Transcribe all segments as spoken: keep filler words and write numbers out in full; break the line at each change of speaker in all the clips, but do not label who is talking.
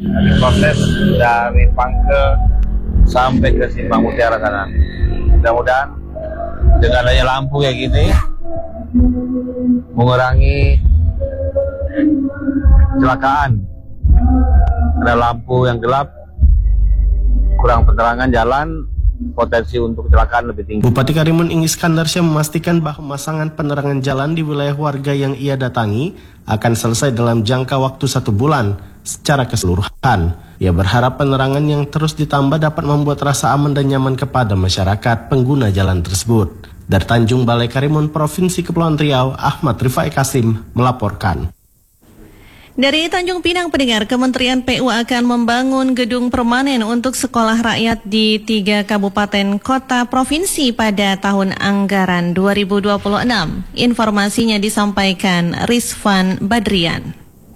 Kami proses dari Pangke sampai ke Simpang Mutiara sana. Mudah-mudahan dengan adanya lampu kayak gini mengurangi kecelakaan. Ada lampu yang gelap, kurang penerangan jalan, potensi untuk kecelakaan lebih tinggi.
Bupati Karimun Ing Iskandarsyah memastikan bahwa pemasangan penerangan jalan di wilayah warga yang ia datangi akan selesai dalam jangka waktu satu bulan secara keseluruhan. Ia berharap penerangan yang terus ditambah dapat membuat rasa aman dan nyaman kepada masyarakat pengguna jalan tersebut. Dari Tanjung Balai Karimun, Provinsi Kepulauan Riau, Ahmad Rifai Kasim melaporkan.
Dari Tanjung Pinang, pendengar, Kementerian P U akan membangun gedung permanen untuk sekolah rakyat di tiga kabupaten kota provinsi pada tahun anggaran dua ribu dua puluh enam. Informasinya disampaikan Rizvan Badrian.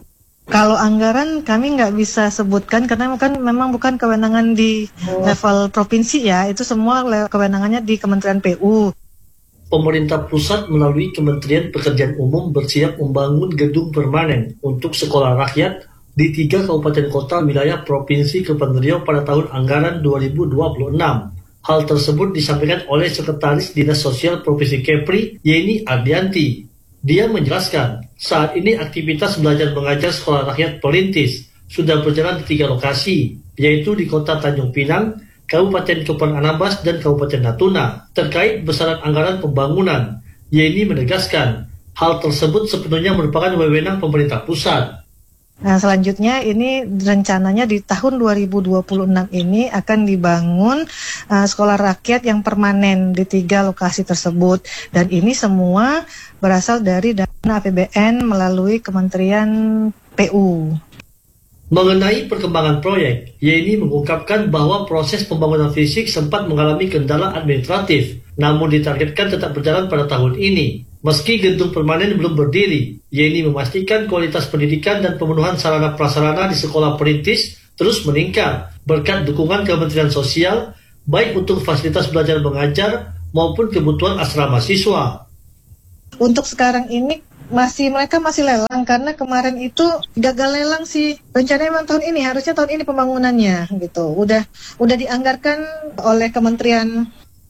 Kalau anggaran kami nggak bisa sebutkan karena kan memang bukan kewenangan di level provinsi ya, itu semua kewenangannya di Kementerian P U.
Pemerintah pusat melalui Kementerian Pekerjaan Umum bersiap membangun gedung permanen untuk sekolah rakyat di tiga kabupaten kota wilayah Provinsi Kepulauan Riau pada tahun anggaran dua ribu dua puluh enam. Hal tersebut disampaikan oleh Sekretaris Dinas Sosial Provinsi Kepri, Yeni Ardianti. Dia menjelaskan, saat ini aktivitas belajar mengajar sekolah rakyat perintis sudah berjalan di tiga lokasi, yaitu di Kota Tanjung Pinang, Kabupaten Kepulauan Anambas, dan Kabupaten Natuna. Terkait besaran anggaran pembangunan, Yeni menegaskan hal tersebut sepenuhnya merupakan wewenang pemerintah pusat.
Nah, selanjutnya ini rencananya di tahun dua ribu dua puluh enam ini akan dibangun uh, sekolah rakyat yang permanen di tiga lokasi tersebut. Dan ini semua berasal dari dana A P B N melalui Kementerian P U.
Mengenai perkembangan proyek, Yeni mengungkapkan bahwa proses pembangunan fisik sempat mengalami kendala administratif, namun ditargetkan tetap berjalan pada tahun ini. Meski gedung permanen belum berdiri, Yeni memastikan kualitas pendidikan dan pemenuhan sarana prasarana di sekolah perintis terus meningkat berkat dukungan Kementerian Sosial, baik untuk fasilitas belajar mengajar maupun kebutuhan asrama siswa.
Untuk sekarang ini masih mereka masih lelang karena kemarin itu gagal lelang sih. Rencananya memang tahun ini, harusnya tahun ini pembangunannya gitu. Udah udah dianggarkan oleh kementerian.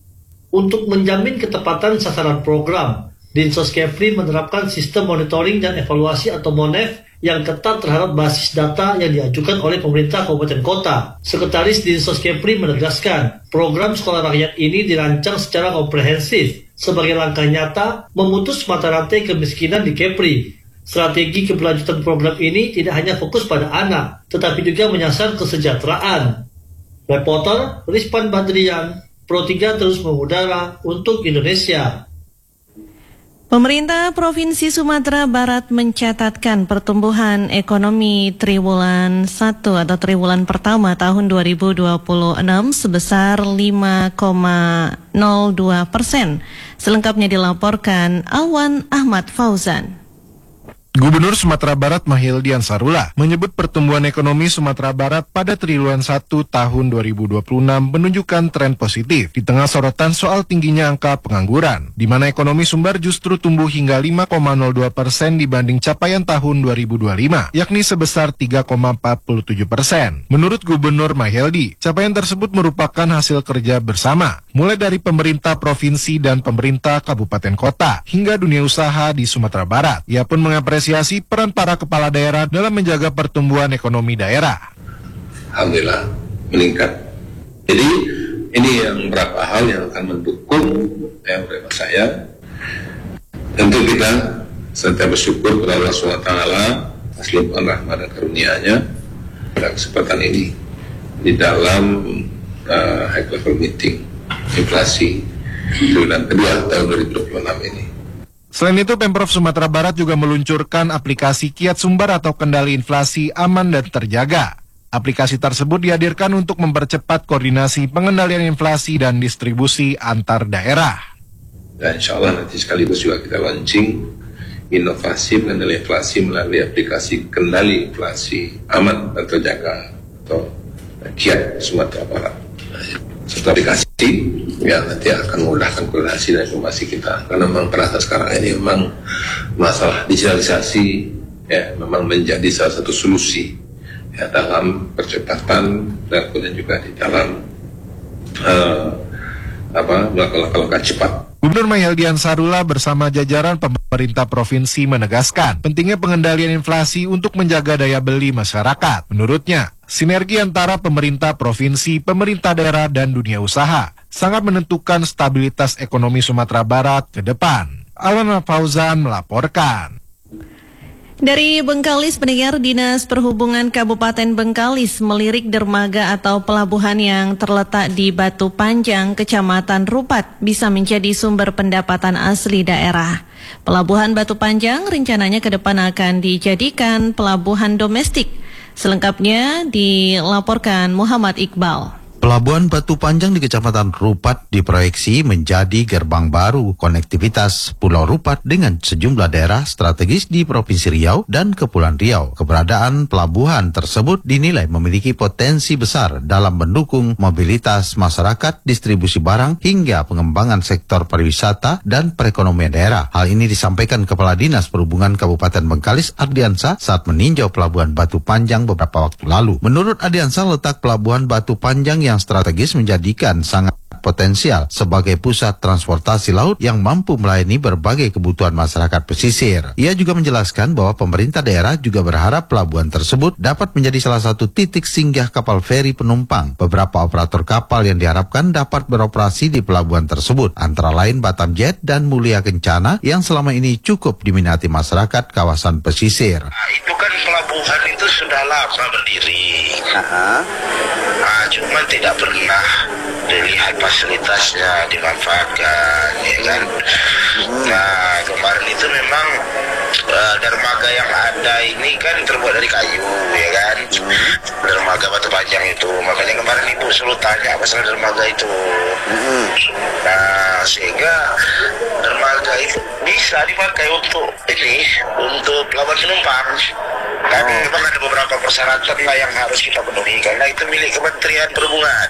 Untuk menjamin ketepatan sasaran program, Dinsos Kepri menerapkan sistem monitoring dan evaluasi atau MONEV yang ketat terhadap basis data yang diajukan oleh pemerintah kabupaten kota. Sekretaris Dinsos Kepri menegaskan, program sekolah rakyat ini dirancang secara komprehensif sebagai langkah nyata memutus mata rantai kemiskinan di Kepri. Strategi keberlanjutan program ini tidak hanya fokus pada anak, tetapi juga menyasar kesejahteraan. Reporter Rizvan Badrian, Pro tiga terus mengudara untuk Indonesia.
Pemerintah Provinsi Sumatera Barat mencatatkan pertumbuhan ekonomi triwulan satu atau triwulan pertama tahun dua ribu dua puluh enam sebesar lima koma nol dua persen. Selengkapnya dilaporkan Alwan Ahmad Fauzan.
Gubernur Sumatera Barat Mahildi Ansarullah menyebut pertumbuhan ekonomi Sumatera Barat pada triwulan satu tahun dua ribu dua puluh enam menunjukkan tren positif di tengah sorotan soal tingginya angka pengangguran, di mana ekonomi Sumbar justru tumbuh hingga lima koma nol dua persen dibanding capaian tahun dua ribu dua puluh lima, yakni sebesar tiga koma empat tujuh persen. Menurut Gubernur Mahildi, capaian tersebut merupakan hasil kerja bersama, mulai dari pemerintah provinsi dan pemerintah kabupaten kota, hingga dunia usaha di Sumatera Barat. Ia pun mengapresiasi peran para kepala daerah dalam menjaga pertumbuhan ekonomi daerah.
Alhamdulillah meningkat. Jadi ini yang beberapa hal yang akan mendukung yang menurut saya. Tentu kita setiap bersyukur kepada Allah subhanahu wa taala atas limpahan rahmat dan karunia-Nya pada kesempatan ini di dalam uh, high level meeting inflasi triwulan kedua tahun dua ribu dua puluh enam ini.
Selain itu, Pemprov Sumatera Barat juga meluncurkan aplikasi Kiat Sumbar atau Kendali Inflasi Aman dan Terjaga. Aplikasi tersebut dihadirkan untuk mempercepat koordinasi pengendalian inflasi dan distribusi antar daerah.
Dan insya Allah nanti sekaligus juga kita launching inovasi pengendali inflasi melalui aplikasi Kendali Inflasi Aman dan Terjaga atau Kiat Sumatera Barat. Satu aplikasi yang nanti akan memudahkan koordinasi dan informasi kita, karena memang perasa sekarang ini memang masalah digitalisasi ya memang menjadi salah satu solusi ya dalam percepatan dan kemudian juga di dalam uh, apa langkah-langkah cepat.
Gubernur Mahyildian Sarula bersama jajaran pemerintah provinsi menegaskan pentingnya pengendalian inflasi untuk menjaga daya beli masyarakat. Menurutnya, sinergi antara pemerintah provinsi, pemerintah daerah, dan dunia usaha sangat menentukan stabilitas ekonomi Sumatera Barat ke depan. Alwana Fauzan melaporkan.
Dari Bengkalis, pendengar, Dinas Perhubungan Kabupaten Bengkalis melirik dermaga atau pelabuhan yang terletak di Batu Panjang, Kecamatan Rupat, bisa menjadi sumber pendapatan asli daerah. Pelabuhan Batu Panjang rencananya ke depan akan dijadikan pelabuhan domestik. Selengkapnya dilaporkan Muhammad Iqbal.
Pelabuhan Batu Panjang di Kecamatan Rupat diproyeksi menjadi gerbang baru konektivitas Pulau Rupat dengan sejumlah daerah strategis di Provinsi Riau dan Kepulauan Riau. Keberadaan pelabuhan tersebut dinilai memiliki potensi besar dalam mendukung mobilitas masyarakat, distribusi barang, hingga pengembangan sektor pariwisata dan perekonomian daerah. Hal ini disampaikan Kepala Dinas Perhubungan Kabupaten Bengkalis, Ardiansa, saat meninjau Pelabuhan Batu Panjang beberapa waktu lalu. Menurut Ardiansa, letak Pelabuhan Batu Panjang yang strategis menjadikan sangat potensial sebagai pusat transportasi laut yang mampu melayani berbagai kebutuhan masyarakat pesisir. Ia juga menjelaskan bahwa pemerintah daerah juga berharap pelabuhan tersebut dapat menjadi salah satu titik singgah kapal feri penumpang. Beberapa operator kapal yang diharapkan dapat beroperasi di pelabuhan tersebut, antara lain Batam Jet dan Mulia Kencana yang selama ini cukup diminati masyarakat kawasan pesisir.
Nah, itu kan pelabuhan itu sudah lama berdiri. Uh-huh. Nah, cuma tidak pernah dilihat fasilitasnya dimanfaatkan, ya kan. Nah, kemarin itu memang uh, dermaga yang ada ini kan terbuat dari kayu, ya kan. Dermaga Batu Panjang itu, makanya kemarin Ibu selalu tanya masalah dermaga itu. Nah, sehingga dermaga itu bisa dipakai untuk ini, untuk pelabuhan penumpang. Tapi oh. memang ada beberapa persyaratan lah yang harus kita penuhi, karena itu milik Kementerian Perhubungan.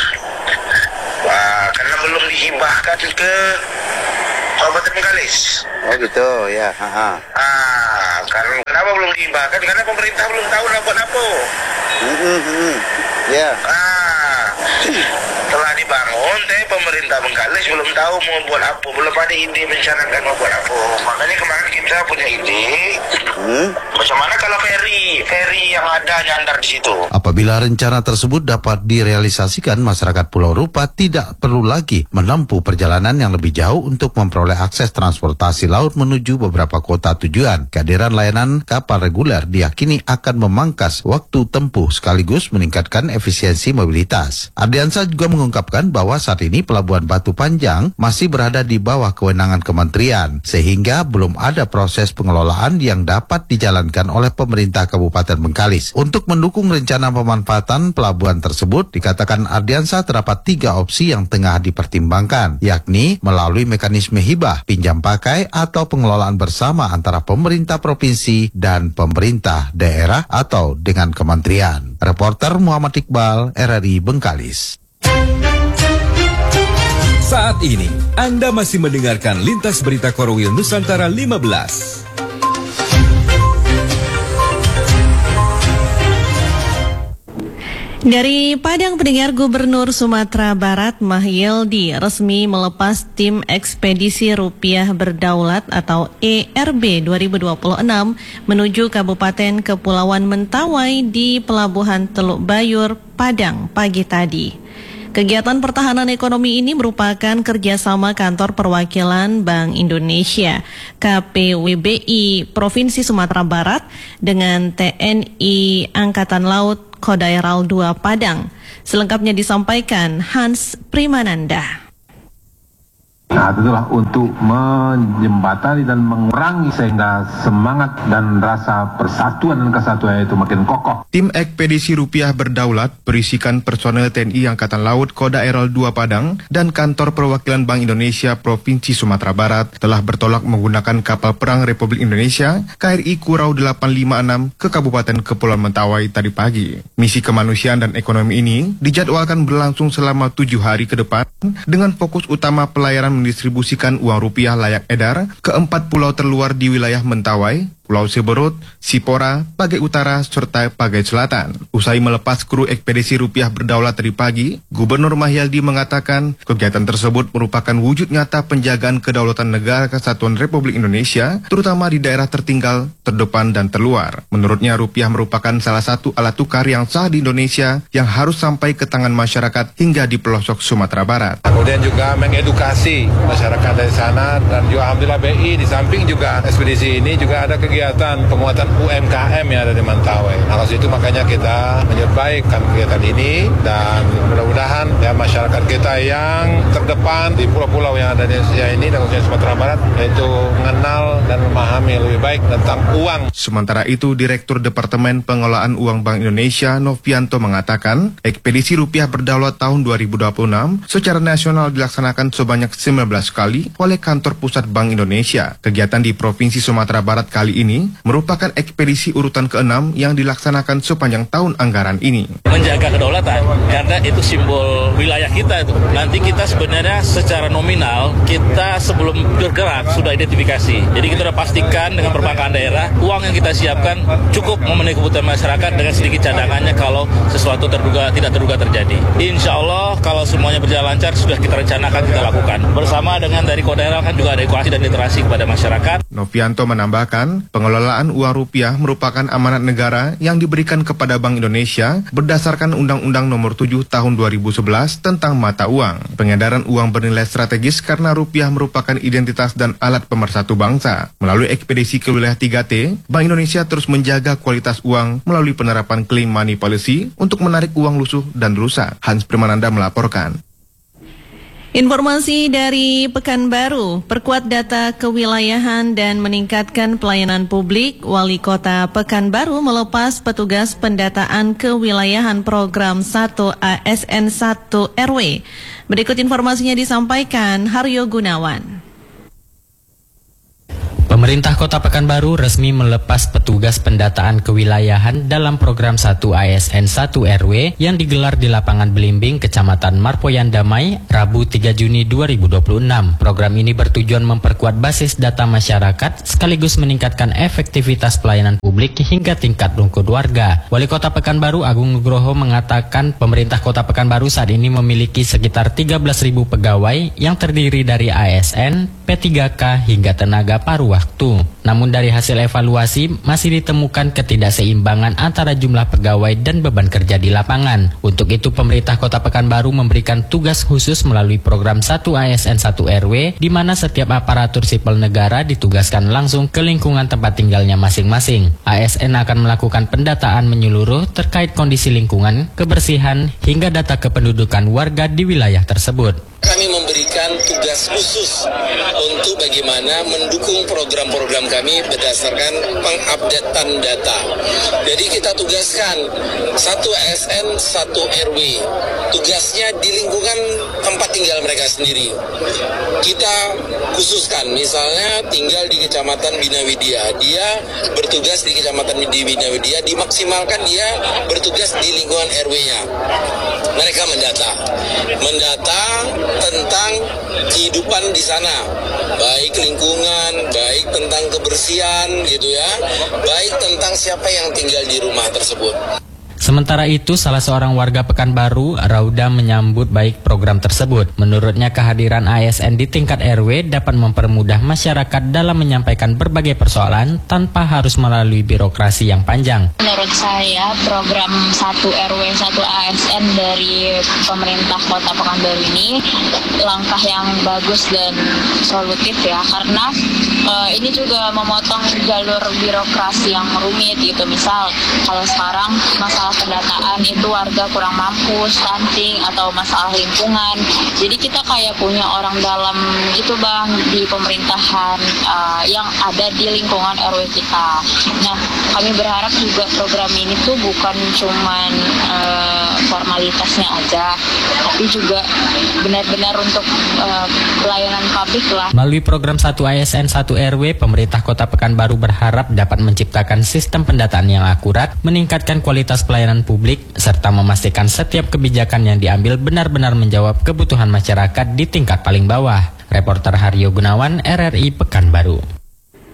Wah, karena belum dihibahkan ke Kabupaten Bengkalis.
Oh gitu, ya. Aha.
Ah, karena kenapa belum dihibahkan? Karena pemerintah belum tahu apa-apa.
Mm-hmm. Ya.
Ah, telah dibangun, tapi pemerintah Bengkalis belum tahu mau buat apa, belum ada ide mencanangkan mau buat apa. Makanya kemarin kita punya ide. Hmm? Macam mana kalau feri, feri yang ada nyandar di situ?
Apabila rencana tersebut dapat direalisasikan, masyarakat Pulau Rupat tidak perlu lagi menempuh perjalanan yang lebih jauh untuk memperoleh akses transportasi laut menuju beberapa kota tujuan. Kehadiran layanan kapal reguler diyakini akan memangkas waktu tempuh sekaligus meningkatkan efisiensi mobilitas. Ardiansa juga mengungkapkan bahwa saat ini Pelabuhan Batu Panjang masih berada di bawah kewenangan kementerian, sehingga belum ada proses pengelolaan yang dapat dijalankan oleh pemerintah Kabupaten Bengkalis. Untuk mendukung rencana pemanfaatan pelabuhan tersebut, dikatakan Ardiansa terdapat tiga opsi yang tengah dipertimbangkan, yakni melalui mekanisme hibah, pinjam pakai, atau pengelolaan bersama antara pemerintah provinsi dan pemerintah daerah atau dengan kementerian. Reporter Muhammad Iqbal, R R I Bengkalis.
Saat ini, Anda masih mendengarkan Lintas Berita Korwil Nusantara lima belas.
Dari Padang, pendengar, Gubernur Sumatera Barat Mahyildi resmi melepas tim ekspedisi Rupiah Berdaulat atau E R B dua ribu dua puluh enam menuju Kabupaten Kepulauan Mentawai di Pelabuhan Teluk Bayur, Padang pagi tadi. Kegiatan pertahanan ekonomi ini merupakan kerjasama Kantor Perwakilan Bank Indonesia K P W B I Provinsi Sumatera Barat dengan T N I Angkatan Laut Kodairal dua Padang. Selengkapnya disampaikan Hans Primananda.
Nah, itulah untuk menjembatani dan mengurangi sehingga semangat dan rasa persatuan dan kesatuan itu makin kokoh.
Tim ekspedisi Rupiah Berdaulat berisikan personel T N I Angkatan Laut Kodairal dua Padang dan Kantor Perwakilan Bank Indonesia Provinsi Sumatera Barat telah bertolak menggunakan kapal perang Republik Indonesia K R I Kurau delapan lima enam ke Kabupaten Kepulauan Mentawai tadi pagi. Misi kemanusiaan dan ekonomi ini dijadwalkan berlangsung selama tujuh hari ke depan dengan fokus utama pelayaran mendistribusikan uang rupiah layak edar ke empat pulau terluar di wilayah Mentawai, Pulau Siberut, Sipora, Pagai Utara, serta Pagai Selatan. Usai melepas kru ekspedisi rupiah berdaulat tadi pagi, Gubernur Mahyaldi mengatakan kegiatan tersebut merupakan wujud nyata penjagaan kedaulatan negara kesatuan Republik Indonesia, terutama di daerah tertinggal, terdepan, dan terluar. Menurutnya rupiah merupakan salah satu alat tukar yang sah di Indonesia yang harus sampai ke tangan masyarakat hingga di pelosok Sumatera Barat.
Kemudian juga mengedukasi masyarakat dari sana, dan juga Alhamdulillah B I di samping juga ekspedisi ini juga ada kegiatan penguatan U M K M yang ada di Mentawai. Nah, itu makanya kita menyerbaikkan kegiatan ini dan mudah-mudahan ya masyarakat kita yang terdepan di pulau-pulau yang ada di Indonesia ini dan khususnya Sumatera Barat yaitu mengenal dan memahami lebih baik tentang uang.
Sementara itu, Direktur Departemen Pengelolaan Uang Bank Indonesia Novianto mengatakan ekspedisi rupiah berdaulat tahun dua ribu dua puluh enam secara nasional dilaksanakan sebanyak sembilan belas kali oleh Kantor Pusat Bank Indonesia. Kegiatan di Provinsi Sumatera Barat kali ini merupakan ekspedisi urutan keenam yang dilaksanakan sepanjang tahun anggaran ini.
Menjaga kedaulatan, karena itu simbol wilayah kita itu. Nanti kita sebenarnya secara nominal, kita sebelum bergerak sudah identifikasi. Jadi kita sudah pastikan dengan perbankan daerah, uang yang kita siapkan cukup memenuhi kebutuhan masyarakat dengan sedikit cadangannya kalau sesuatu terduga tidak terduga terjadi. Insya Allah kalau semuanya berjalan lancar sudah kita rencanakan, kita lakukan. Bersama dengan dari Kodaeral kan juga ada edukasi dan literasi kepada masyarakat.
Novianto menambahkan, pengelolaan uang rupiah merupakan amanat negara yang diberikan kepada Bank Indonesia berdasarkan Undang-Undang Nomor tujuh Tahun dua ribu sebelas tentang mata uang. Pengedaran uang bernilai strategis karena rupiah merupakan identitas dan alat pemersatu bangsa. Melalui ekspedisi ke wilayah tiga T, Bank Indonesia terus menjaga kualitas uang melalui penerapan clean money policy untuk menarik uang lusuh dan rusak. Hans Primananda melaporkan.
Informasi dari Pekanbaru, perkuat data kewilayahan dan meningkatkan pelayanan publik. Wali Kota Pekanbaru melepas petugas pendataan kewilayahan program satu A S N satu R W. Berikut informasinya disampaikan Haryo Gunawan.
Pemerintah Kota Pekanbaru resmi melepas petugas pendataan kewilayahan dalam program satu A S N satu R W yang digelar di lapangan Belimbing, Kecamatan Marpoyan Damai, Rabu tiga Juni dua ribu dua puluh enam. Program ini bertujuan memperkuat basis data masyarakat sekaligus meningkatkan efektivitas pelayanan publik hingga tingkat rukun warga. Wali Kota Pekanbaru Agung Nugroho mengatakan pemerintah Kota Pekanbaru saat ini memiliki sekitar tiga belas ribu pegawai yang terdiri dari A S N, P tiga K hingga tenaga paruh waktu. Namun dari hasil evaluasi masih ditemukan ketidakseimbangan antara jumlah pegawai dan beban kerja di lapangan. Untuk itu pemerintah Kota Pekanbaru memberikan tugas khusus melalui program satu A S N satu R W di mana setiap aparatur sipil negara ditugaskan langsung ke lingkungan tempat tinggalnya masing-masing. A S N akan melakukan pendataan menyeluruh terkait kondisi lingkungan, kebersihan hingga data kependudukan warga di wilayah tersebut.
Kami memberikan tugas khusus untuk bagaimana mendukung program-program kami berdasarkan pengupdatean data. Jadi kita tugaskan satu A S N, satu R W. Tugasnya di lingkungan tempat tinggal mereka sendiri. Kita khususkan, misalnya tinggal di Kecamatan Bina Widya. Dia bertugas di Kecamatan Bina Widya, dimaksimalkan dia bertugas di lingkungan R W-nya. Mereka mendata. Mendata tentang kehidupan di sana, baik lingkungan, baik tentang kebersihan gitu ya, baik tentang siapa yang tinggal di rumah tersebut.
Sementara itu, salah seorang warga Pekanbaru, Rauda, menyambut baik program tersebut. Menurutnya, kehadiran A S N di tingkat R W dapat mempermudah masyarakat dalam menyampaikan berbagai persoalan tanpa harus melalui birokrasi yang panjang.
Menurut saya, program satu R W satu A S N dari pemerintah Kota Pekanbaru ini langkah yang bagus dan solutif ya, karena uh, ini juga memotong jalur birokrasi yang rumit gitu. Misal, kalau sekarang masalah pendataan itu warga kurang mampu, stunting atau masalah lingkungan. Jadi kita kayak punya orang dalam gitu bang di pemerintahan uh, yang ada di lingkungan R W kita. Nah, kami berharap juga program ini tuh bukan cuman uh, formalitasnya aja, tapi juga benar-benar untuk uh, pelayanan publik lah.
Melalui program satu A S N satu R W, pemerintah Kota Pekanbaru berharap dapat menciptakan sistem pendataan yang akurat, meningkatkan kualitas pelayanan publik, serta memastikan setiap kebijakan yang diambil benar-benar menjawab kebutuhan masyarakat di tingkat paling bawah. Reporter Haryo Gunawan, R R I Pekanbaru.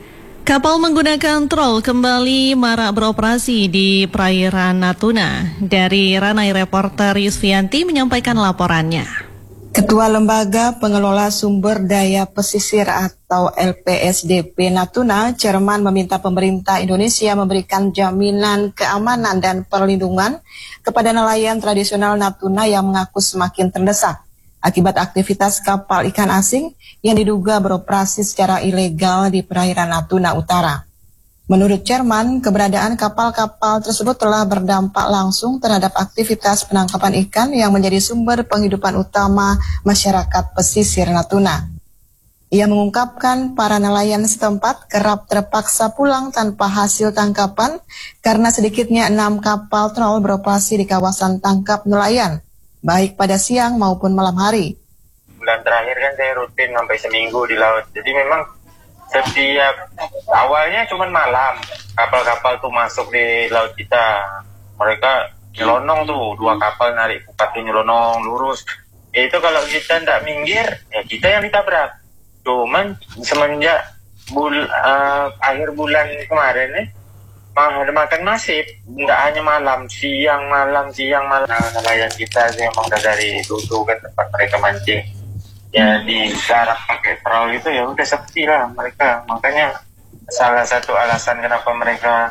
Kapal menggunakan trol kembali marak beroperasi di perairan Natuna. Dari Ranai, reporter Yusfianti menyampaikan laporannya.
Ketua Lembaga Pengelola Sumber Daya Pesisir atau L P S D P Natuna, Chairman meminta pemerintah Indonesia memberikan jaminan keamanan dan perlindungan kepada nelayan tradisional Natuna yang mengaku semakin terdesak akibat aktivitas kapal ikan asing yang diduga beroperasi secara ilegal di perairan Natuna Utara. Menurut Chairman, keberadaan kapal-kapal tersebut telah berdampak langsung terhadap aktivitas penangkapan ikan yang menjadi sumber penghidupan utama masyarakat pesisir Natuna. Ia mengungkapkan para nelayan setempat kerap terpaksa pulang tanpa hasil tangkapan karena sedikitnya enam kapal trol beroperasi di kawasan tangkap nelayan, baik pada siang maupun malam hari.
Bulan terakhir kan saya rutin sampai seminggu di laut. Jadi memang setiap awalnya cuma malam kapal-kapal tuh masuk di laut kita. Mereka nyelonong tuh, dua kapal narik kupat nyelonong lurus. Itu kalau kita tidak minggir, ya kita yang ditabrak. Cuman semenjak bul uh, akhir bulan kemarin nih, ada makan masif, tidak hanya malam, siang malam, siang malam. Nah, nelayan kita sih emang udah dari dulu kan tempat mereka mancing. Ya di darat pakai perahu itu ya udah sepi lah mereka. Makanya salah satu alasan kenapa mereka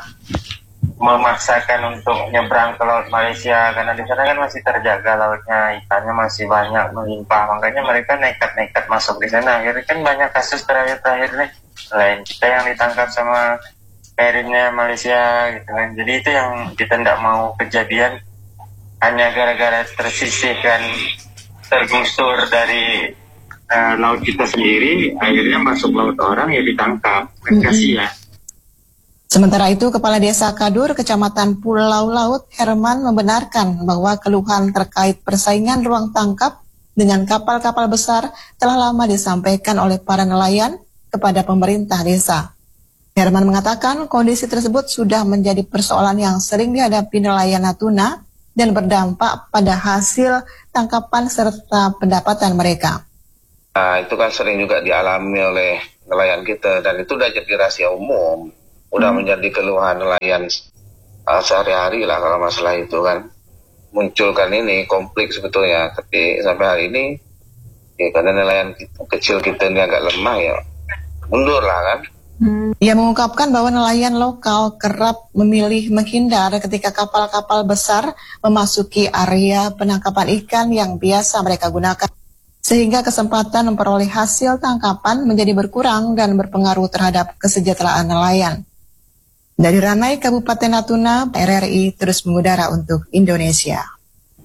memaksakan untuk nyebrang ke laut Malaysia, karena di sana kan masih terjaga lautnya, ikannya masih banyak melimpah. Makanya mereka nekat-nekat masuk di sana. Akhirnya kan banyak kasus terakhir-terakhir nih, selain kita yang ditangkap sama Marinnya Malaysia gitu kan. Jadi itu yang kita tidak mau kejadian hanya gara-gara tersisihkan, tergusur dari uh, laut kita sendiri, akhirnya masuk laut orang ya ditangkap. Kan kasihan.
Sementara itu, Kepala Desa Kadur, Kecamatan Pulau Laut, Herman membenarkan bahwa keluhan terkait persaingan ruang tangkap dengan kapal-kapal besar telah lama disampaikan oleh para nelayan kepada pemerintah desa. Herman mengatakan kondisi tersebut sudah menjadi persoalan yang sering dihadapi nelayan Natuna dan berdampak pada hasil tangkapan serta pendapatan mereka.
Nah, itu kan sering juga dialami oleh nelayan kita dan itu udah jadi rahasia umum, udah hmm. menjadi keluhan nelayan uh, sehari-hari lah kalau masalah itu kan. Munculkan ini konflik sebetulnya, tapi sampai hari ini ya karena nelayan kecil kita ini agak lemah ya mundur lah kan.
Hmm. Ia mengungkapkan bahwa nelayan lokal kerap memilih menghindar ketika kapal-kapal besar memasuki area penangkapan ikan yang biasa mereka gunakan, sehingga kesempatan memperoleh hasil tangkapan menjadi berkurang dan berpengaruh terhadap kesejahteraan nelayan. Dari Ranai, Kabupaten Natuna, R R I terus mengudara untuk Indonesia.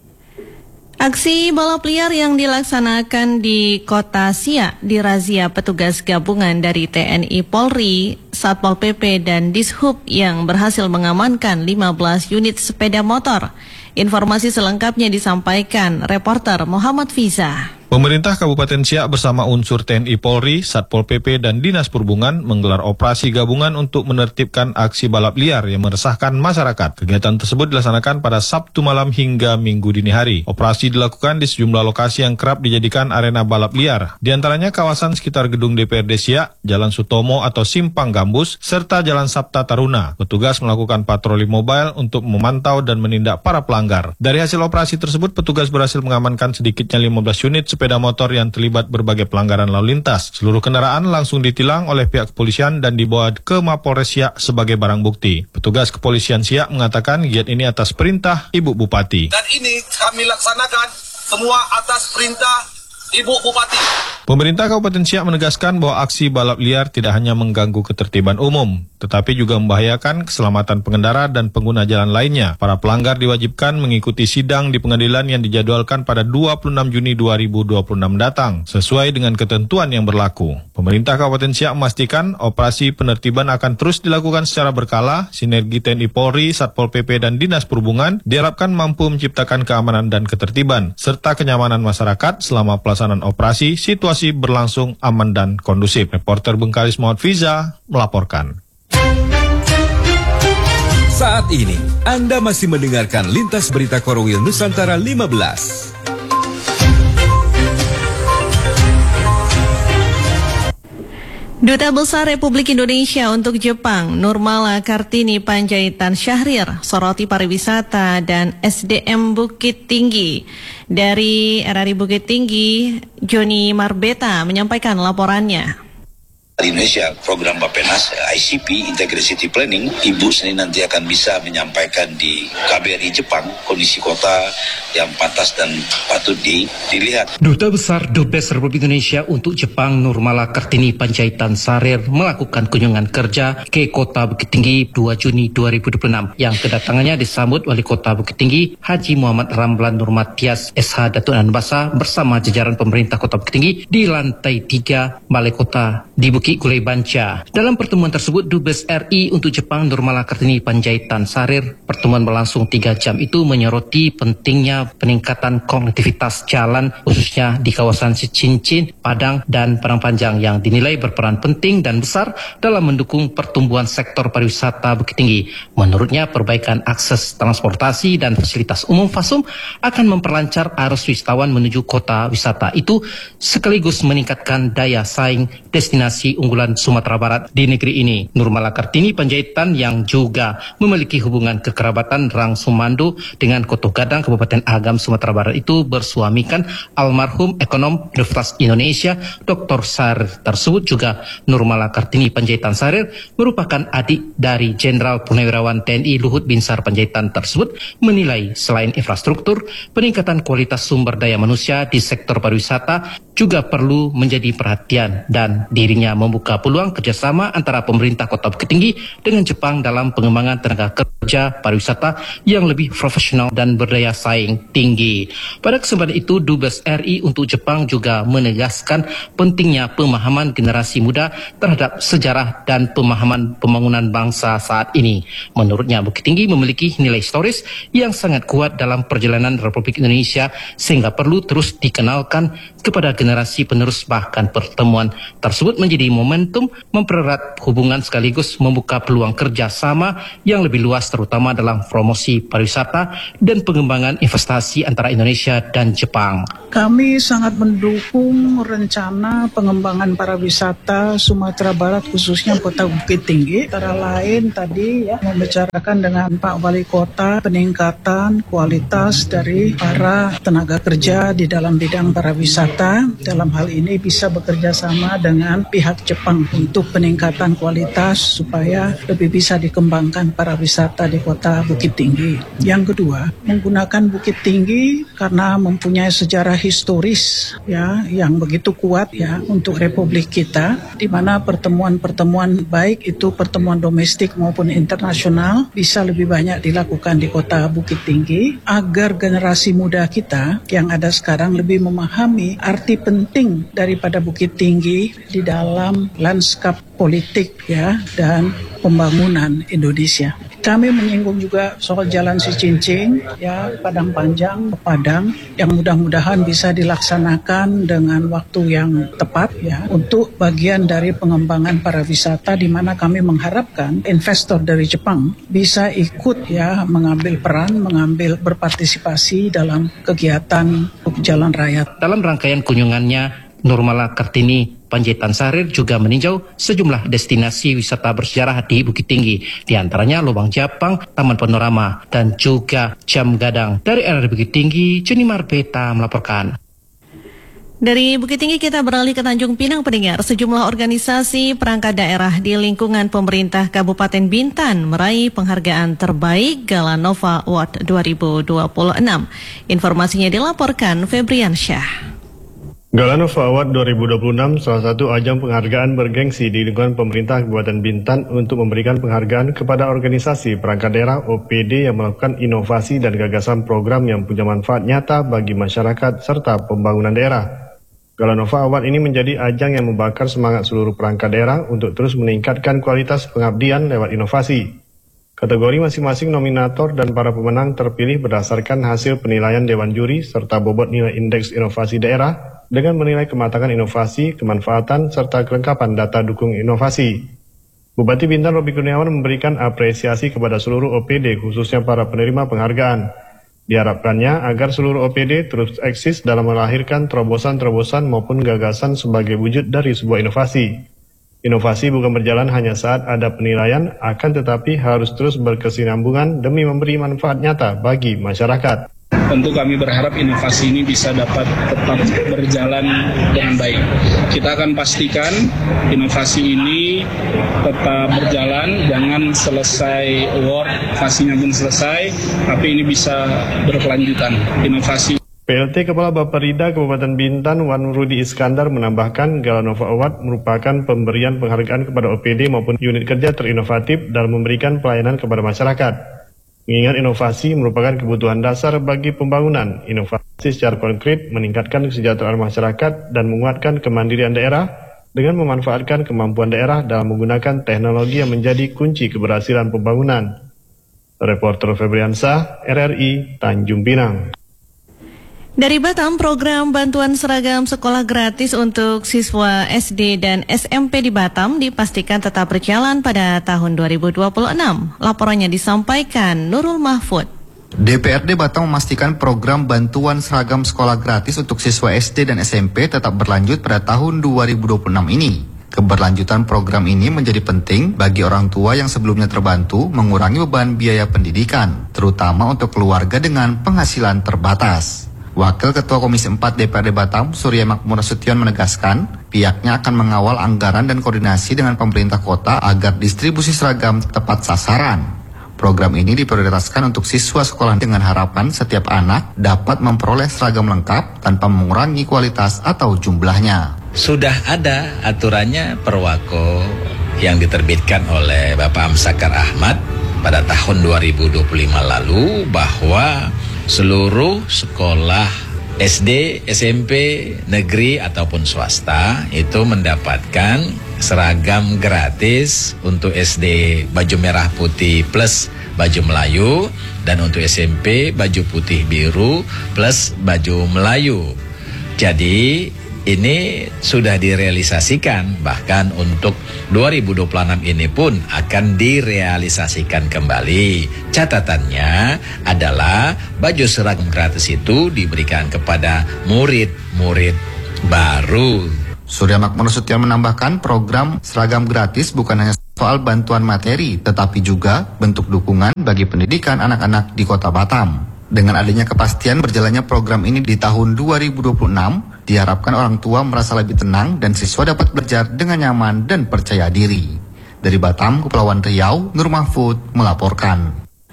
Aksi balap liar yang dilaksanakan di Kota Siak dirazia petugas gabungan dari T N I Polri, Satpol P P dan Dishub yang berhasil mengamankan lima belas unit sepeda motor. Informasi selengkapnya disampaikan reporter Muhammad Fiza.
Pemerintah Kabupaten Siak bersama unsur T N I Polri, Satpol P P, dan Dinas Perhubungan menggelar operasi gabungan untuk menertibkan aksi balap liar yang meresahkan masyarakat. Kegiatan tersebut dilaksanakan pada Sabtu malam hingga Minggu dini hari. Operasi dilakukan di sejumlah lokasi yang kerap dijadikan arena balap liar. Di antaranya kawasan sekitar gedung D P R D Siak, Jalan Sutomo atau Simpang Gambus, serta Jalan Sabta Taruna. Petugas melakukan patroli mobile untuk memantau dan menindak para pelanggar. Dari hasil operasi tersebut, petugas berhasil mengamankan sedikitnya lima belas unit sepeda motor yang terlibat berbagai pelanggaran lalu lintas. Seluruh kendaraan langsung ditilang oleh pihak kepolisian dan dibawa ke Mapolres Siak sebagai barang bukti. Petugas kepolisian Siak mengatakan kegiatan ini atas perintah Ibu Bupati.
Dan ini kami laksanakan semua atas perintah Ibu Bupati.
Pemerintah Kabupaten Siak menegaskan bahwa aksi balap liar tidak hanya mengganggu ketertiban umum, tetapi juga membahayakan keselamatan pengendara dan pengguna jalan lainnya. Para pelanggar diwajibkan mengikuti sidang di pengadilan yang dijadwalkan pada dua puluh enam Juni dua ribu dua puluh enam datang, sesuai dengan ketentuan yang berlaku. Pemerintah Kabupaten Siak memastikan operasi penertiban akan terus dilakukan secara berkala. Sinergi T N I Polri, Satpol P P, dan Dinas Perhubungan diharapkan mampu menciptakan keamanan dan ketertiban, serta kenyamanan masyarakat selama pelaksanaan operasi. Situasi berlangsung aman dan kondusif. Reporter Bengkalis Muhammad Fiza melaporkan.
Saat ini, Anda masih mendengarkan Lintas Berita Korwil Nusantara lima belas.
Duta Besar Republik Indonesia untuk Jepang, Nurmala Kartini Panjaitan Syahrir, soroti pariwisata dan S D M Bukit Tinggi. Dari R R I Bukit Tinggi, Joni Marbeta menyampaikan laporannya.
Di Indonesia, program Bapenas, I C P, Integrated City Planning, Ibu Senin nanti akan bisa menyampaikan di K B R I Jepang kondisi kota yang pantas dan patut di, dilihat.
Duta Besar Dubes Republik Indonesia untuk Jepang Nurmala Kartini Panjaitan Sarir melakukan kunjungan kerja ke Kota Bukit Tinggi dua Juni dua ribu dua puluh enam yang kedatangannya disambut Wali Kota Bukit Tinggi Haji Muhammad Ramlan Nurmatias S H Datuk Anbasa bersama jajaran pemerintah Kota Bukit Tinggi di lantai tiga Balai Kota di Bukit Gulai Banca. Dalam pertemuan tersebut, Dubes R I untuk Jepang Nurmala Kartini Panjaitan Sarir, pertemuan berlangsung tiga jam itu menyoroti pentingnya peningkatan konektivitas jalan khususnya di kawasan Cincin, Padang, dan Padang Panjang yang dinilai berperan penting dan besar dalam mendukung pertumbuhan sektor pariwisata Bukit Tinggi. Menurutnya, perbaikan akses transportasi dan fasilitas umum Fasum akan memperlancar arus wisatawan menuju kota wisata itu sekaligus meningkatkan daya saing destinasi unggulan Sumatera Barat di negeri ini. Nurmala Kartini Panjaitan yang juga memiliki hubungan kekerabatan Rang Sumando dengan Koto Gadang Kabupaten Agam Sumatera Barat itu bersuamikan almarhum ekonom Universitas Indonesia Doktor Sarir tersebut. Juga Nurmala Kartini Panjaitan Sarir merupakan adik dari Jenderal Purnawirawan T N I Luhut Binsar Panjaitan tersebut menilai selain infrastruktur, peningkatan kualitas sumber daya manusia di sektor pariwisata juga perlu menjadi perhatian dan dirinya membuka peluang kerjasama antara pemerintah Kota Bukit Tinggi dengan Jepang dalam pengembangan tenaga kerja pariwisata yang lebih profesional dan berdaya saing tinggi. Pada kesempatan itu, Dubes R I untuk Jepang juga menegaskan pentingnya pemahaman generasi muda terhadap sejarah dan pemahaman pembangunan bangsa saat ini. Menurutnya, Bukit Tinggi memiliki nilai historis yang sangat kuat dalam perjalanan Republik Indonesia sehingga perlu terus dikenalkan kepada generasi penerus. Bahkan pertemuan tersebut menjadi momentum mempererat hubungan sekaligus membuka peluang kerjasama yang lebih luas terutama dalam promosi pariwisata dan pengembangan investasi antara Indonesia dan Jepang.
Kami sangat mendukung rencana pengembangan pariwisata Sumatera Barat khususnya Kota Bukit Tinggi. Antara lain tadi ya membicarakan dengan Pak Wali Kota peningkatan kualitas dari para tenaga kerja di dalam bidang pariwisata. Dalam hal ini bisa bekerja sama dengan pihak Jepang untuk peningkatan kualitas supaya lebih bisa dikembangkan pariwisata di Kota Bukit Tinggi. Yang kedua, menggunakan Bukit Tinggi karena mempunyai sejarah historis ya yang begitu kuat ya untuk Republik kita, di mana pertemuan-pertemuan baik itu pertemuan domestik maupun internasional bisa lebih banyak dilakukan di Kota Bukit Tinggi agar generasi muda kita yang ada sekarang lebih memahami arti penting daripada Bukit Tinggi di dalam lanskap politik ya dan pembangunan Indonesia. Kami menyinggung juga soal jalan Cicincin ya Padang Panjang ke Padang yang mudah-mudahan bisa dilaksanakan dengan waktu yang tepat ya untuk bagian dari pengembangan pariwisata, di mana kami mengharapkan investor dari Jepang bisa ikut ya mengambil peran, mengambil berpartisipasi dalam kegiatan jalan raya.
Dalam rangkaian kunjungannya, Nurmala Kartini Panjaitan Sarir juga meninjau sejumlah destinasi wisata bersejarah di Bukit Tinggi, di antaranya Lubang Japang, Taman Panorama, dan juga Jam Gadang. Dari R R I Bukit Tinggi, Juni Marbeta melaporkan.
Dari Bukit Tinggi kita beralih ke Tanjung Pinang, pendengar. Sejumlah organisasi perangkat daerah di lingkungan pemerintah Kabupaten Bintan meraih penghargaan terbaik Galanova Award dua ribu dua puluh enam. Informasinya dilaporkan Febrian Syah.
Galanova Award dua ribu dua puluh enam salah satu ajang penghargaan bergengsi di lingkungan pemerintah Kabupaten Bintan untuk memberikan penghargaan kepada organisasi perangkat daerah O P D yang melakukan inovasi dan gagasan program yang punya manfaat nyata bagi masyarakat serta pembangunan daerah. Galanova Award ini menjadi ajang yang membakar semangat seluruh perangkat daerah untuk terus meningkatkan kualitas pengabdian lewat inovasi. Kategori masing-masing nominator dan para pemenang terpilih berdasarkan hasil penilaian Dewan Juri serta bobot nilai indeks inovasi daerah dengan menilai kematangan inovasi, kemanfaatan, serta kelengkapan data dukung inovasi. Bupati Bintan Robi Kurniawan memberikan apresiasi kepada seluruh O P D, khususnya para penerima penghargaan. Diharapkannya agar seluruh O P D terus eksis dalam melahirkan terobosan-terobosan maupun gagasan sebagai wujud dari sebuah inovasi. Inovasi bukan berjalan hanya saat ada penilaian, akan tetapi harus terus berkesinambungan demi memberi manfaat nyata bagi masyarakat.
Tentu kami berharap inovasi ini bisa dapat tetap berjalan dengan baik. Kita akan pastikan inovasi ini tetap berjalan, jangan selesai award, inovasinya pun selesai, tapi ini bisa berkelanjutan. Inovasi
P L T Kepala Bapperida Kabupaten Bintan Wan Rudi Iskandar menambahkan Galanova Award merupakan pemberian penghargaan kepada O P D maupun unit kerja terinovatif dalam memberikan pelayanan kepada masyarakat. Mengingat inovasi merupakan kebutuhan dasar bagi pembangunan, inovasi secara konkret meningkatkan kesejahteraan masyarakat dan menguatkan kemandirian daerah dengan memanfaatkan kemampuan daerah dalam menggunakan teknologi yang menjadi kunci keberhasilan pembangunan. Reporter Febriansah, R R I, Tanjung Pinang.
Dari Batam, program bantuan seragam sekolah gratis untuk siswa S D dan S M P di Batam dipastikan tetap berjalan pada tahun dua ribu dua puluh enam. Laporannya disampaikan Nurul Mahfud.
D P R D Batam memastikan program bantuan seragam sekolah gratis untuk siswa S D dan S M P tetap berlanjut pada tahun dua ribu dua puluh enam ini. Keberlanjutan program ini menjadi penting bagi orang tua yang sebelumnya terbantu mengurangi beban biaya pendidikan, terutama untuk keluarga dengan penghasilan terbatas. Wakil Ketua Komisi empat D P R D Batam, Surya Makmur Nasution menegaskan, pihaknya akan mengawal anggaran dan koordinasi dengan pemerintah kota agar distribusi seragam tepat sasaran. Program ini diprioritaskan untuk siswa sekolah dengan harapan setiap anak dapat memperoleh seragam lengkap tanpa mengurangi kualitas atau jumlahnya.
Sudah ada aturannya Perwako yang diterbitkan oleh Bapak Amsakar Ahmad pada tahun dua ribu dua puluh lima lalu bahwa seluruh sekolah S D, S M P, negeri ataupun swasta itu mendapatkan seragam gratis untuk S D baju merah putih plus baju Melayu dan untuk S M P baju putih biru plus baju Melayu. Jadi ini sudah direalisasikan, bahkan untuk dua ribu dua puluh enam ini pun akan direalisasikan kembali. Catatannya adalah baju seragam gratis itu diberikan kepada murid-murid baru.
Surya Makmur Nasution menambahkan program seragam gratis bukan hanya soal bantuan materi, tetapi juga bentuk dukungan bagi pendidikan anak-anak di Kota Batam. Dengan adanya kepastian berjalannya program ini di tahun dua ribu dua puluh enam, diharapkan orang tua merasa lebih tenang dan siswa dapat belajar dengan nyaman dan percaya diri. Dari Batam, Kepulauan Riau, Nur Mahfud melaporkan.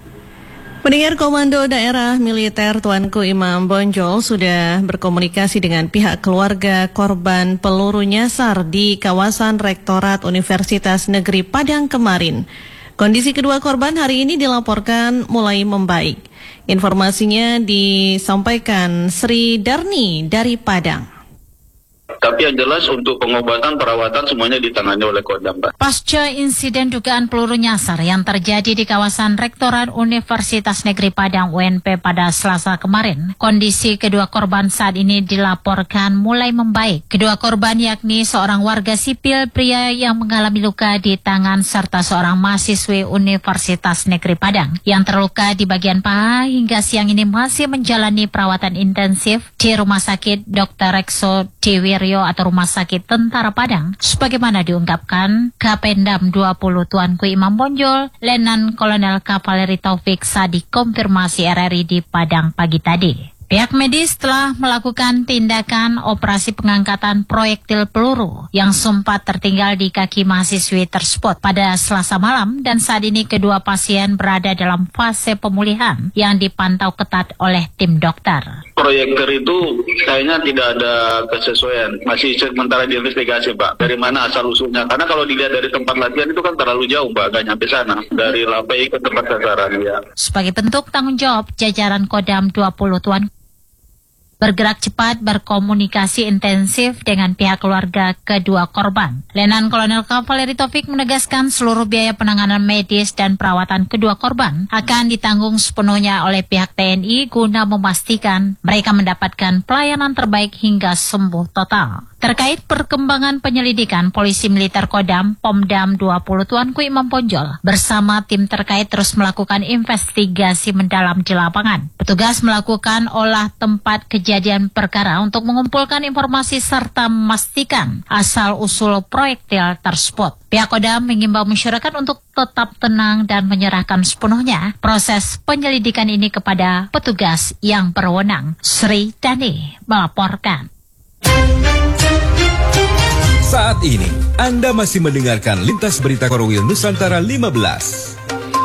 Pendengar, Komando Daerah Militer Tuanku Imam Bonjol sudah berkomunikasi dengan pihak keluarga korban peluru nyasar di kawasan Rektorat Universitas Negeri Padang kemarin. Kondisi kedua korban hari ini dilaporkan mulai membaik. Informasinya disampaikan Sri Darni dari Padang.
Tapi yang jelas untuk pengobatan, perawatan semuanya ditangani oleh Kodam, Pak.
Pasca insiden dugaan peluru nyasar yang terjadi di kawasan Rektorat Universitas Negeri Padang U N P pada Selasa kemarin, kondisi kedua korban saat ini dilaporkan mulai membaik. Kedua korban yakni seorang warga sipil pria yang mengalami luka di tangan serta seorang mahasiswi Universitas Negeri Padang yang terluka di bagian paha hingga siang ini masih menjalani perawatan intensif di Rumah Sakit Dokter Rekso Diwiryo atau Rumah Sakit Tentara Padang, sebagaimana diungkapkan Kapendam dua puluh Tuanku Imam Bonjol, Letnan Kolonel Kavaleri Taufik saat dikonfirmasi R R I di Padang pagi tadi. Pihak medis telah melakukan tindakan operasi pengangkatan proyektil peluru yang sempat tertinggal di kaki mahasiswi tersebut pada Selasa malam dan saat ini kedua pasien berada dalam fase pemulihan yang dipantau ketat oleh tim dokter.
Proyektil itu kayaknya tidak ada kesesuaian, masih sementara diinvestigasi, Pak. Dari mana asal usulnya? Karena kalau dilihat dari tempat latihan itu kan terlalu jauh, Pak, agak nyampe sana dari L P I ke tempat sasaran ya.
Sebagai bentuk tanggung jawab, jajaran Kodam dua puluh Tuan bergerak cepat berkomunikasi intensif dengan pihak keluarga kedua korban. Letnan Kolonel Kavaleri Taufik menegaskan seluruh biaya penanganan medis dan perawatan kedua korban akan ditanggung sepenuhnya oleh pihak T N I guna memastikan mereka mendapatkan pelayanan terbaik hingga sembuh total. Terkait perkembangan penyelidikan, Polisi Militer Kodam Pomdam dua puluh Tuanku Imam Ponjol bersama tim terkait terus melakukan investigasi mendalam di lapangan. Petugas melakukan olah tempat kejadian perkara untuk mengumpulkan informasi serta memastikan asal-usul proyektil tersebut. Pihak Kodam mengimbau masyarakat untuk tetap tenang dan menyerahkan sepenuhnya proses penyelidikan ini kepada petugas yang berwenang. Sri Dani melaporkan.
Saat ini, Anda masih mendengarkan Lintas Berita Korwil Nusantara lima belas.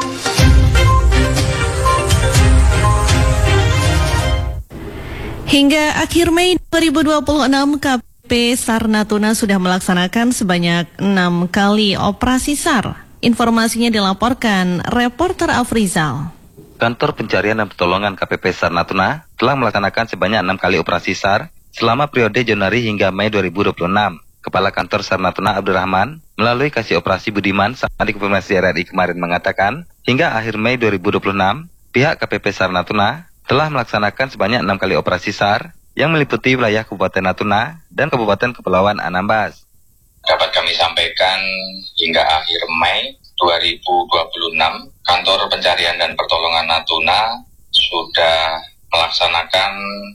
Hingga akhir Mei dua ribu dua puluh enam, K P P SAR Natuna sudah melaksanakan sebanyak enam kali operasi SAR. Informasinya dilaporkan reporter Afrizal.
Kantor Pencarian dan Pertolongan K P P SAR Natuna telah melaksanakan sebanyak enam kali operasi SAR selama periode Januari hingga Mei dua ribu dua puluh enam. Kepala Kantor SAR Natuna Abdurrahman melalui Kasih Operasi Budiman sama di Konfirmasi R R I kemarin mengatakan, hingga akhir Mei dua ribu dua puluh enam, pihak K P P SAR Natuna telah melaksanakan sebanyak enam kali operasi SAR yang meliputi wilayah Kabupaten Natuna dan Kabupaten Kepulauan Anambas.
Dapat kami sampaikan hingga akhir Mei dua ribu dua puluh enam, Kantor Pencarian dan Pertolongan Natuna sudah melaksanakan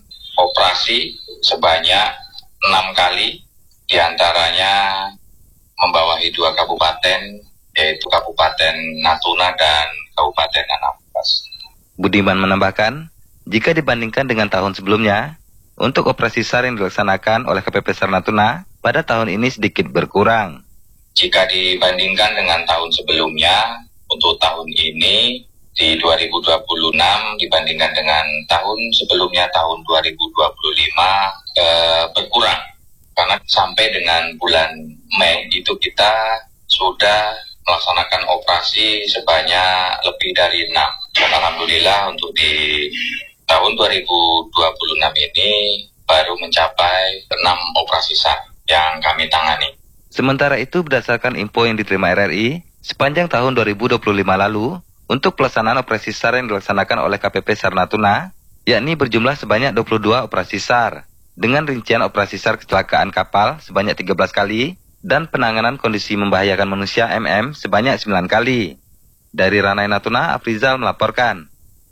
operasi sebanyak enam kali, diantaranya membawahi dua kabupaten, yaitu Kabupaten Natuna dan Kabupaten Anambas.
Budiman menambahkan, jika dibandingkan dengan tahun sebelumnya, untuk operasi SAR yang dilaksanakan oleh K P P SAR Natuna pada tahun ini sedikit berkurang.
Jika dibandingkan dengan tahun sebelumnya, untuk tahun ini di dua ribu dua puluh enam dibandingkan dengan tahun sebelumnya, tahun dua ribu dua puluh lima eh, berkurang. Karena sampai dengan bulan Mei itu kita sudah melaksanakan operasi sebanyak lebih dari enam. Dan alhamdulillah untuk di tahun dua ribu dua puluh enam ini baru mencapai enam operasi SAR yang kami tangani.
Sementara itu berdasarkan info yang diterima R R I, sepanjang tahun dua ribu dua puluh lima lalu, untuk pelaksanaan operasi SAR yang dilaksanakan oleh K P P SAR Natuna, yakni berjumlah sebanyak dua puluh dua operasi SAR, dengan rincian operasi SAR kecelakaan kapal sebanyak tiga belas kali, dan penanganan kondisi membahayakan manusia M M sebanyak sembilan kali. Dari Ranai Natuna, Afrizal melaporkan.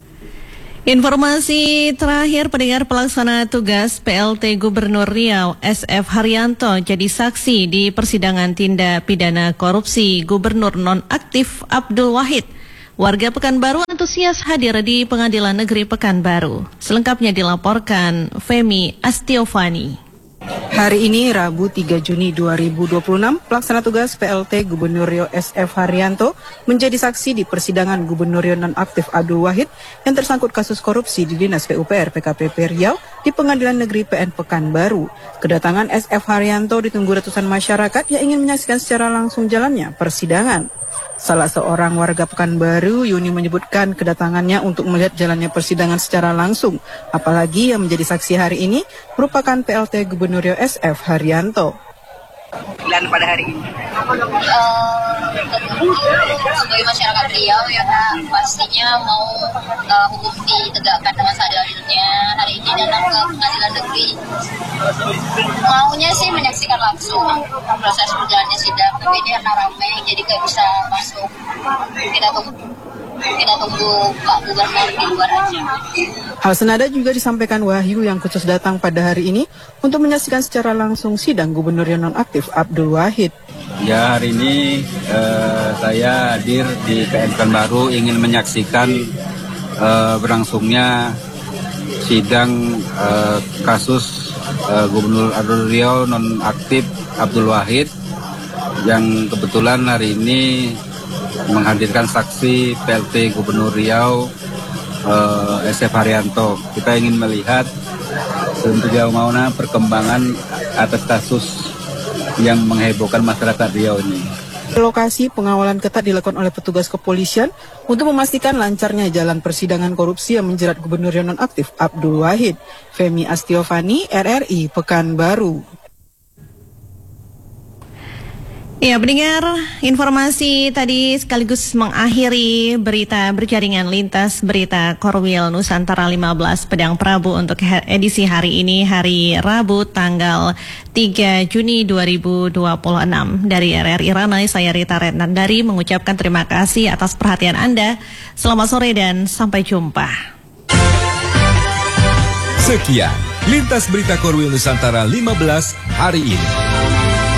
Informasi terakhir, pendengar, pelaksana tugas P L T Gubernur Riau S F Haryanto jadi saksi di persidangan tindak pidana korupsi Gubernur nonaktif Abdul Wahid. Warga Pekanbaru antusias hadir di Pengadilan Negeri Pekanbaru. Selengkapnya dilaporkan Femi Astiovani.
Hari ini Rabu tiga Juni dua ribu dua puluh enam, pelaksana tugas P L T Gubernur Riau S F Haryanto menjadi saksi di persidangan Gubernur Riau nonaktif Abdul Wahid yang tersangkut kasus korupsi di Dinas P U P R P K P P Riau di Pengadilan Negeri P N Pekanbaru. Kedatangan S F Haryanto ditunggu ratusan masyarakat yang ingin menyaksikan secara langsung jalannya persidangan. Salah seorang warga Pekanbaru, Yuni, menyebutkan kedatangannya untuk melihat jalannya persidangan secara langsung. Apalagi yang menjadi saksi hari ini merupakan P L T Gubernur Riau S F Haryanto.
Dan pada hari ini
uh, sebagai masyarakat Riau ya Kak, pastinya mau uh, hukum ditegakkan dengan seadil-adilnya. Hari ini datang ke pengadilan negeri, maunya sih menyaksikan langsung proses berjalannya sidang, tapi ini karena ramai jadi gak bisa masuk. Kita tunggu kita tunggu Pak Gubernur di luar aja.
Hal senada juga disampaikan Wahyu yang khusus datang pada hari ini untuk menyaksikan secara langsung sidang Gubernur yang nonaktif Abdul Wahid.
Ya, hari ini eh, saya hadir di P N Pekanbaru ingin menyaksikan eh, berlangsungnya sidang eh, kasus eh, Gubernur Abdul Riau nonaktif Abdul Wahid yang kebetulan hari ini menghadirkan saksi P L T Gubernur Riau uh, S F Haryanto. Kita ingin melihat sejauh mana perkembangan atas kasus yang menghebohkan masyarakat Riau ini.
Lokasi pengawalan ketat dilakukan oleh petugas kepolisian untuk memastikan lancarnya jalan persidangan korupsi yang menjerat Gubernur yang nonaktif Abdul Wahid. Femi Astiovani, R R I Pekanbaru.
Ya, pendengar, informasi tadi sekaligus mengakhiri berita berjaringan lintas berita Korwil Nusantara lima belas Pedang Prabu untuk edisi hari ini, hari Rabu tanggal tiga Juni dua ribu dua puluh enam. Dari R R I Ranai, saya Rita Retnandari mengucapkan terima kasih atas perhatian Anda. Selamat sore dan sampai jumpa.
Sekian Lintas Berita Korwil Nusantara lima belas hari ini.